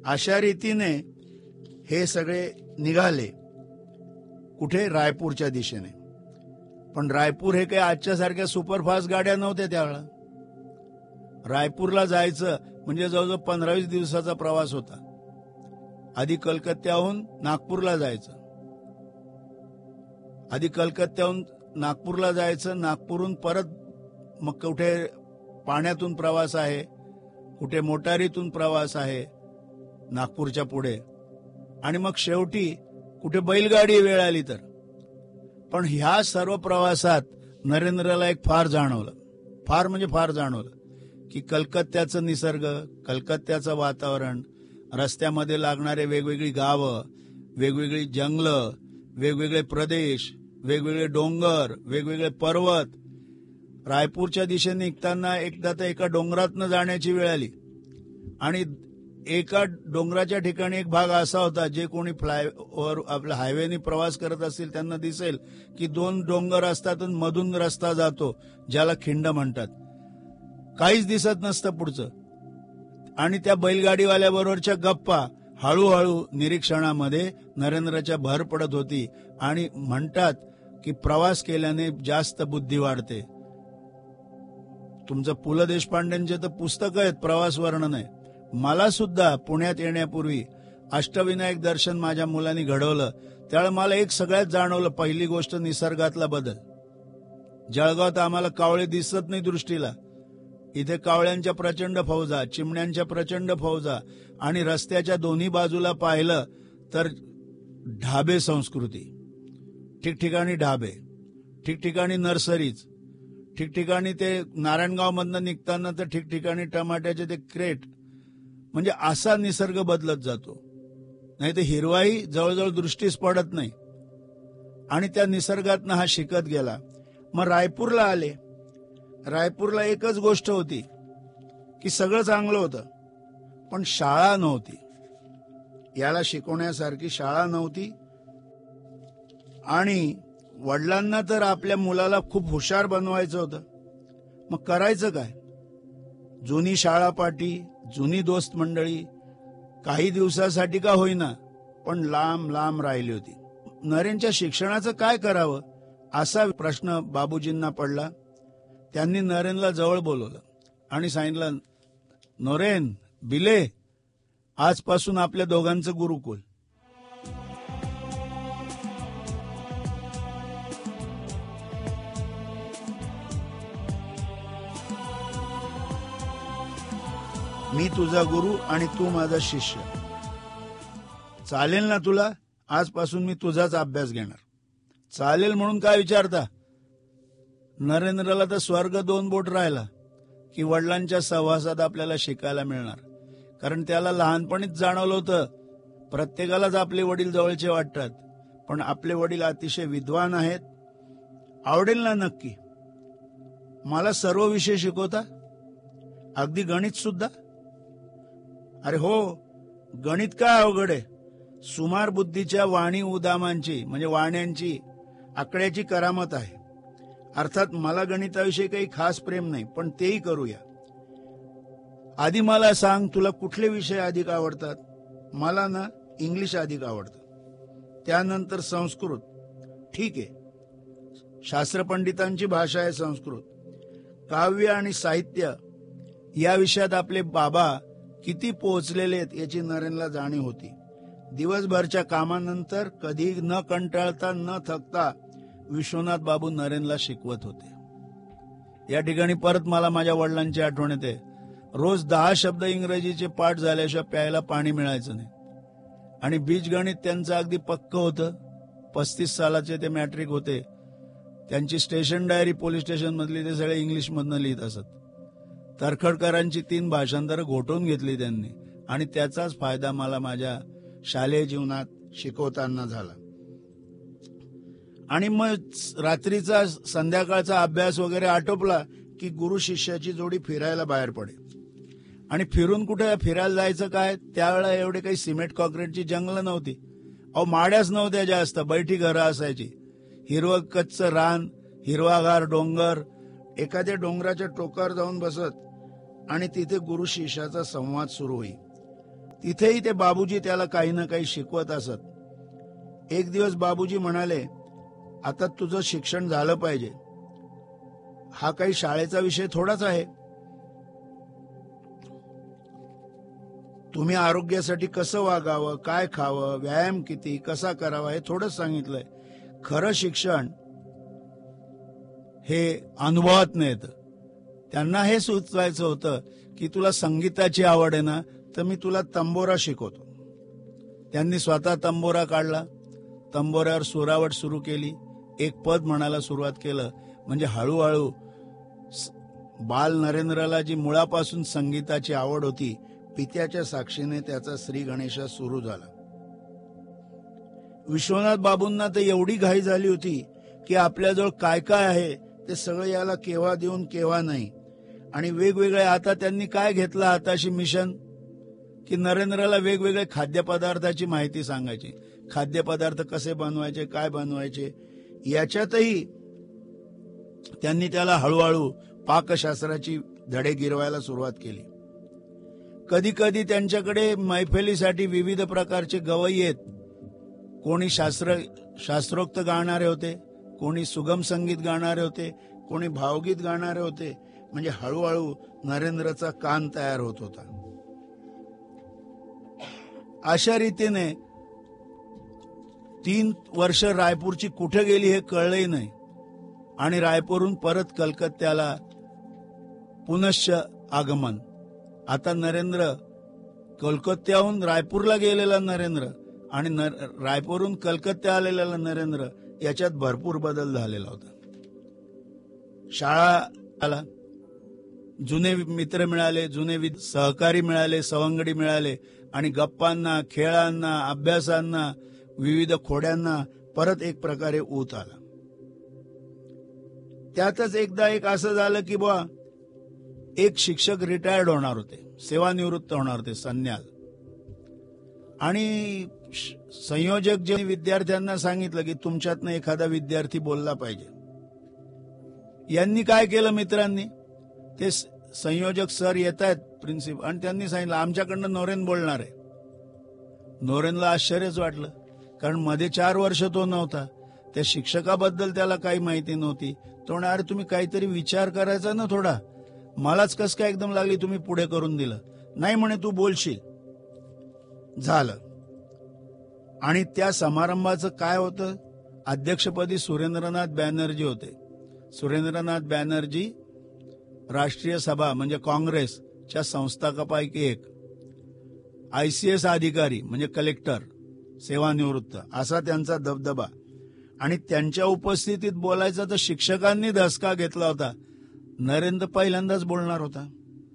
अशा रीतीने हे सगळे निघाले. कुठे? रायपूरच्या दिशेने. पण रायपूर हे काही आजच्या सारख्या सुपरफास्ट गाड्या नव्हत्या त्यावेळेला. रायपूरला जायचं म्हणजे जवळजवळ 15-20 दिवसाचा प्रवास होता. आधी कलकत्त्याहून नागपूरला जायचं, नागपूरहून परत मग कुठे पाण्यातून प्रवास आहे, कुठे मोटारीतून प्रवास आहे नागपूरच्या पुढे, आणि मग शेवटी कुठे बैलगाडी वेळ आली तर. पण ह्या सर्व प्रवासात नरेंद्रला एक फार जाणवलं की कलकत्त्याचं निसर्ग, कलकत्त्याचं वातावरण, रस्त्यामध्ये लागणारे वेगवेगळी गावं, वेगवेगळी जंगलं, वेगवेगळे प्रदेश, वेगवेगळे डोंगर, वेगवेगळे पर्वत. रायपूरच्या दिशेने निघताना एकदा तर एका डोंगरातनं जाण्याची वेळ आली आणि एका डोंगराच्या ठिकाणी एक भाग असा होता, जे कोणी फ्लायओव्हर आपल्या हायवेने प्रवास करत असतील त्यांना दिसेल की 2 डोंगर असतात आणि मधून रस्ता जातो, ज्याला खिंड म्हणतात. काहीच दिसत नसतं पुढचं. आणि त्या बैलगाडीवाल्याबरोबरच्या गप्पा हळूहळू निरीक्षणामध्ये नरेंद्रच्या भर पडत होती. आणि म्हणतात की प्रवास केल्याने जास्त बुद्धी वाढते. तुमचं पु ल देशपांडेंचे तर पुस्तकं आहेत प्रवास वर्णन आहे. मला सुद्धा पुण्यात येण्यापूर्वी अष्टविनायक दर्शन माझ्या मुलांनी घडवलं, त्यावेळेला मला एक सगळ्यात जाणवलं. पहिली गोष्ट निसर्गातला बदल. जळगावात आम्हाला कावळे दिसत नाही दृष्टीला, इथे कावळ्यांच्या प्रचंड फौजा, चिमण्यांच्या प्रचंड फौजा, आणि रस्त्याच्या दोन्ही बाजूला पाहिलं तर ढाबे संस्कृती, ठिकठिकाणी ढाबे, ठिकठिकाणी नर्सरीज, ठिकठिकाणी ते नारायणगाव मधनं निघताना तर ठिकठिकाणी टमाट्याचे ते क्रेट. म्हणजे असा निसर्ग बदलत जातो. नाही तर हिरवाई जवळजवळ दृष्टीस पडत नाही. आणि त्या निसर्गातनं हा शिकत गेला. मग रायपूरला आले. रायपूरला एकच गोष्ट होती की सगळं चांगलं होतं, पण शाळा नव्हती. याला शिकवण्यासारखी शाळा नव्हती. आणि वडिलांना तर आपल्या मुलाला खूप हुशार बनवायचं होतं. मग करायचं काय? जुनी शाळा पाटी, जुनी दोस्त मंडळी काही दिवसासाठी का होईना पण लांब लांब राहिली होती. नरेनच्या शिक्षणाचं काय करावं असा प्रश्न बाबूजींना पडला. त्यांनी नरेनला जवळ बोलवलं आणि सांगितलं, नरेन, बिले, आजपासून आपल्या दोघांचं गुरुकुल. मी तुझा गुरु आणि तू माझा शिष्य. चालेल ना तुला? आजपासून मी तुझाच अभ्यास घेणार. चालेल म्हणून काय विचारता? नरेंद्रला तर स्वर्ग 2 बोट राहिला की वडिलांच्या सहवासात आपल्याला शिकायला मिळणार. कारण त्याला लहानपणीच जाणवलं होतं, प्रत्येकालाच आपले वडील जवळचे वाटतात, पण आपले वडील अतिशय विद्वान आहेत. आवडेल ना नक्की? मला सर्व विषय शिकवता, अगदी गणित सुद्धा? अरे हो, गणित काय अवघड आहे. सुमार बुद्धीच्या वाणी उदामांची म्हणजे वाण्यांची आकड्याची करामत आहे. अर्थात मला गणिताविषयी काही खास प्रेम नाही, पण तेही करूया. आधी मला सांग, तुला कुठले विषय अधिक आवडतात? मला ना इंग्लिश अधिक आवडतं, त्यानंतर संस्कृत. ठीक आहे, शास्त्रपंडितांची भाषा आहे संस्कृत. काव्य आणि साहित्य या विषयात आपले बाबा किती पोहोचलेले आहेत याची नरेनला जाणीव होती. दिवसभरच्या कामानंतर कधी न कंटाळता न थकता विश्वनाथ बाबू नरेनला शिकवत होते. या ठिकाणी परत मला माझ्या वडिलांची आठवण येते. रोज 10 शब्द इंग्रजीचे पाठ झाल्याशिवाय प्यायला पाणी मिळायचं नाही. आणि बीजगणित त्यांचं अगदी पक्क होतं. 35 सालाचे ते मॅट्रिक होते. त्यांची स्टेशन डायरी पोलीस स्टेशन मधली ते सगळे इंग्लिश मधनं लिहित असत. तरखडकरांची 3 भाषांतर घोटून घेतली त्यांनी, आणि त्याचाच फायदा मला माझ्या शालेय जीवनात शिकवताना झाला. आणि मग रात्रीचा संध्याकाळचा अभ्यास वगैरे आटोपला की गुरु शिष्याची जोडी फिरायला बाहेर पडे. आणि फिरून कुठे फिरायला जायचं काय? त्यावेळेला एवढे काही सिमेंट कॉन्क्रीटची जंगलं नव्हती. माड्याच नव्हत्या जास्त, बैठी घरं असायची. हिरवं कच्च रान, हिरवागार डोंगर. एखाद्या डोंगराच्या टोकावर जाऊन बसत आणि तिथे गुरु शिष्याचा संवाद सुरू होई. तिथेही ते बाबूजी त्याला काही ना काही शिकवत असत. एक दिवस बाबूजी म्हणाले, आता तुझं शिक्षण झालं पाहिजे, हा काही शाळेचा विषय थोडाच आहे. तुम्ही आरोग्यासाठी कसं वागावं, काय खावं, व्यायाम किती, कसा करावा हे थोडंच सांगितलंय. खरं शिक्षण हे अनुभवात येतं. त्यांना हे सुचवायचं होतं की तुला संगीताची आवड आहे ना, तर मी तुला तंबोरा शिकवतो. त्यांनी स्वतः तंबोरा काढला, तंबोऱ्यावर सुरावट सुरू केली, एक पद म्हणायला सुरुवात केलं. म्हणजे हळूहळू बाल नरेंद्रला जी मुळापासून संगीताची आवड होती, पित्याच्या साक्षीने त्याचा श्री गणेशा सुरू झाला. विश्वनाथ बाबूंना तर एवढी घाई झाली होती की आपल्याजवळ काय काय आहे ते सगळं याला केव्हा देऊन केव्हा नाही. आणि वेगवेगळे आता त्यांनी काय घेतलं हाताशी मिशन की नरेंद्रला वेगवेगळे खाद्यपदार्थाची माहिती सांगायची. खाद्यपदार्थ कसे बनवायचे, काय बनवायचे, याच्यातही त्यांनी त्याला हळूहळू पाकशास्त्राची धडे गिरवायला सुरुवात केली. कधी कधी त्यांच्याकडे मैफलीसाठी विविध प्रकारचे गवई आहेत. कोणी शास्त्रोक्त गाणारे होते, कोणी सुगम संगीत गाणारे होते, कोणी भावगीत गाणारे होते. म्हणजे हळूहळू नरेंद्रचा कान तयार होत होता. अशा रीतीने 3 वर्ष रायपूरची कुठे गेली हे कळलंही नाही. आणि रायपूरहून परत कलकत्त्याला पुनश्च आगमन. आता नरेंद्र कलकत्त्याहून रायपूरला गेलेला नरेंद्र आणि रायपूरहून कलकत्ता आलेला नरेंद्र याच्यात भरपूर बदल झालेला होता. शाळा आला, जुने मित्र मिळाले, जुने सहकारी मिळाले, सवंगडी मिळाले आणि गप्पांना, खेळांना, अभ्यासांना, विविध खोड्यांना परत एक प्रकारे ऊत आला. त्यातच एकदा एक असं झालं की बुवा एक शिक्षक रिटायर्ड होणार होते, सेवानिवृत्त होणार होते, संन्याल. आणि संयोजक जे विद्यार्थ्यांना सांगितलं की तुमच्यातनं एखादा विद्यार्थी बोलला पाहिजे. यांनी काय केलं मित्रांनी, ते संयोजक सर येत आहेत प्रिन्सिपल आणि त्यांनी सांगितलं आमच्याकडनं नोरेन बोलणार आहे. नोरेनला आश्चर्यच वाटलं, कारण मध्ये 4 वर्ष तो नव्हता. त्या शिक्षकाबद्दल त्याला काही माहिती नव्हती. तो म्हणे, अरे तुम्ही काहीतरी विचार करायचा ना थोडा, मलाच कस काय एकदम लागली तुम्ही पुढे करून दिलं. नाही म्हणे तू बोलशील. झालं. आणि त्या समारंभाचं काय होतं, अध्यक्षपदी सुरेंद्रनाथ बॅनर्जी होते. सुरेंद्रनाथ बॅनर्जी राष्ट्रीय सभा म्हणजे काँग्रेसच्या संस्थापकांपैकी एक, ICS अधिकारी म्हणजे कलेक्टर, सेवानिवृत्त असा त्यांचा दबदबा. आणि त्यांच्या उपस्थितीत बोलायचा तर शिक्षकांनी धसका घेतला होता. नरेंद्र पहिल्यांदाच बोलणार होता.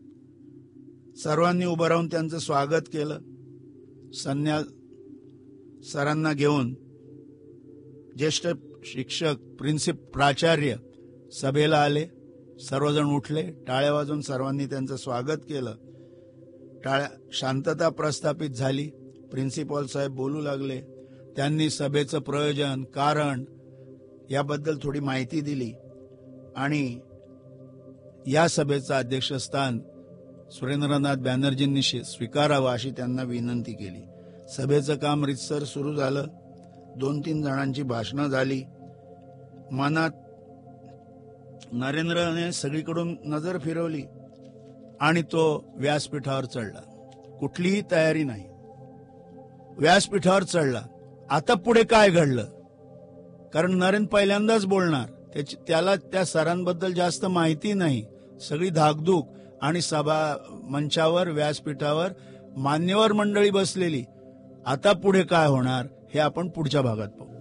सर्वांनी उभं राहून त्यांचं स्वागत केलं. संन्याल सरांना घेऊन ज्येष्ठ शिक्षक, प्राचार्य सभेला आले. सर्वजण उठले, टाळ्या वाजून सर्वांनी त्यांचं स्वागत केलं. शांतता प्रस्थापित झाली. प्रिन्सिपॉल साहेब बोलू लागले. त्यांनी सभेचं प्रयोजन, कारण याबद्दल थोडी माहिती दिली आणि या सभेचं अध्यक्षस्थान सुरेंद्रनाथ बॅनर्जींनी स्वीकारावं अशी त्यांना विनंती केली. सभेचं काम रितसर सुरू झालं. 2-3 जणांची भाषणं झाली. मनात नरेंद्रने सगळीकडून नजर फिरवली आणि तो व्यासपीठावर चढला. कुठलीही तयारी नाही, व्यासपीठावर चढला. आता पुढे काय घडलं, कारण नरेंद्र पहिल्यांदाच बोलणार, त्याला त्या सरांबद्दल जास्त माहिती नाही. सगळी धाकधूक आणि सभा मंचावर, व्यासपीठावर मान्यवर मंडळी बसलेली. आता पुढे काय होणार हे आपण पुढच्या भागात पाहू.